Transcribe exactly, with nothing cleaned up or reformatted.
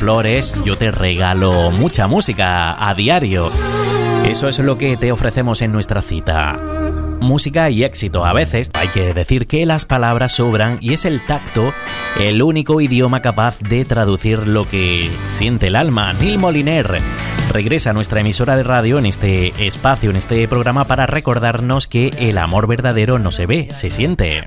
flores, yo te regalo mucha música a diario. Eso es lo que te ofrecemos en nuestra cita. Música y éxito. A veces hay que decir que las palabras sobran y es el tacto el único idioma capaz de traducir lo que siente el alma. Neil Moliner regresa a nuestra emisora de radio en este espacio, en este programa, para recordarnos que el amor verdadero no se ve, se siente.